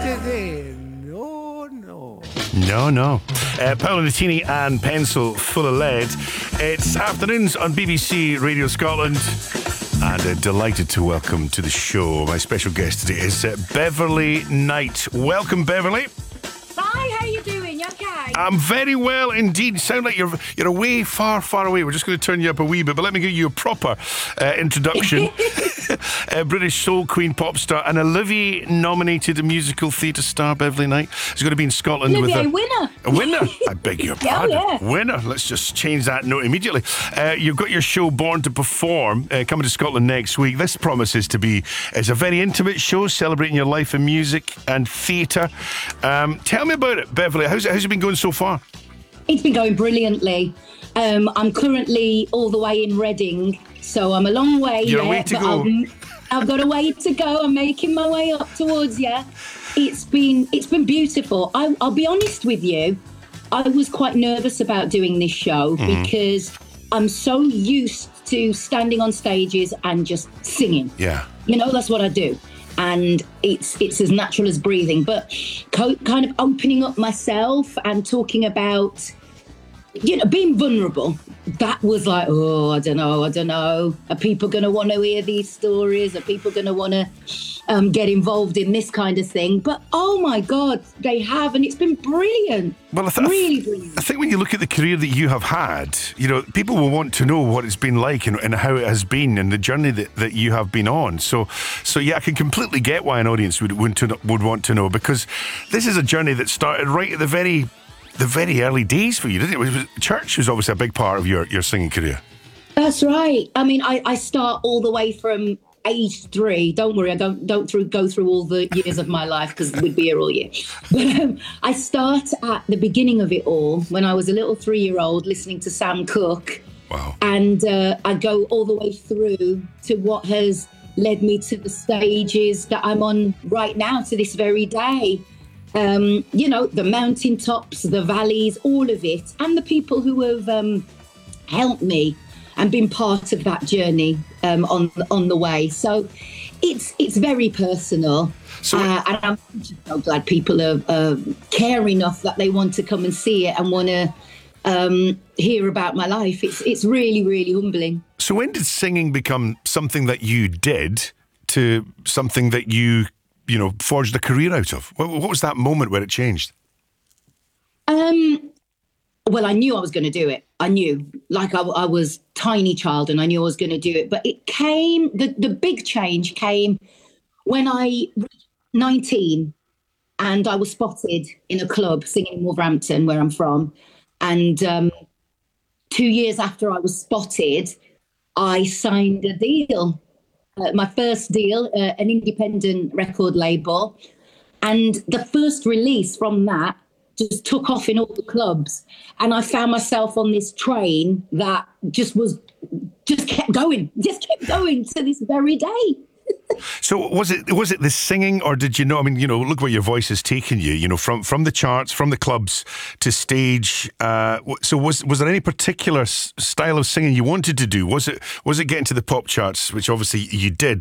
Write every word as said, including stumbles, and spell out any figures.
No, no. No, no. Uh, Paolo Nutini and Pencil Full of Lead. It's afternoons on B B C Radio Scotland. And uh, delighted to welcome to the show my special guest today is uh, Beverley Knight. Welcome, Beverley. Hi, how you doing? You okay? I'm very well indeed. You sound like you're you're away, far, far away. We're just going to turn you up a wee bit, but let me give you a proper uh, introduction. uh, British soul queen, pop star, and Olivier-nominated musical theatre star Beverley Knight is going to be in Scotland Olivier, with a winner. A winner. I beg your pardon. Oh, yeah. Winner. Let's just change that note immediately. Uh, you've got your show Born to Perform uh, coming to Scotland next week. This promises to be it's a very intimate show celebrating your life in music and theatre. Um, tell me about it, Beverley. How's it, how's it been going so far? It's been going brilliantly. Um, I'm currently all the way in Reading, so I'm a long way You're yet. a way to but go. I've, I've got a way to go. I'm making my way up towards you. It's been it's been beautiful. I, I'll be honest with you. I was quite nervous about doing this show Mm-hmm. because I'm so used to standing on stages and just singing. Yeah. You know, that's what I do. And it's it's as natural as breathing. But co- kind of opening up myself and talking about, you know, being vulnerable, that was like, oh, I don't know, I don't know. Are people going to want to hear these stories? Are people going to want to um, get involved in this kind of thing? But, oh, my God, they have. And it's been brilliant. Well, I th- really brilliant. I think when you look at the career that you have had, you know, people will want to know what it's been like and, and how it has been and the journey that, that you have been on. So, so yeah, I can completely get why an audience would would, to, would want to know, because this is a journey that started right at the very the very early days for you, didn't it? It was, church was obviously a big part of your, your singing career. That's right. I mean, I, I start all the way from age three. Don't worry, I don't don't through, go through all the years of my life because we'd be here all year. But um, I start at the beginning of it all when I was a little three-year-old listening to Sam Cooke. Wow. And uh, I go all the way through to what has led me to the stages that I'm on right now to this very day. Um, you know, the mountaintops, the valleys, all of it, and the people who have um, helped me and been part of that journey um, on on the way. So it's it's very personal. So uh, and I'm just so glad people are, uh, care enough that they want to come and see it and want to um, hear about my life. It's it's really, really humbling. So when did singing become something that you did to something that you, you know, forged a career out of? What, what was that moment where it changed? Um, well, I knew I was going to do it. I knew, like I, I was tiny child and I knew I was going to do it. But it came, the, the big change came when I was nineteen and I was spotted in a club singing in Wolverhampton, where I'm from. And um, two years after I was spotted, I signed a deal. Uh, my first deal, uh, an independent record label. And the first release from that just took off in all the clubs. And I found myself on this train that just was, just kept going, just kept going to this very day. So was it was it the singing, or did you know, I mean, you know, look where your voice has taken you, you know, from, from the charts, from the clubs to stage. Uh, so was was there any particular s- style of singing you wanted to do? Was it was it getting to the pop charts, which obviously you did,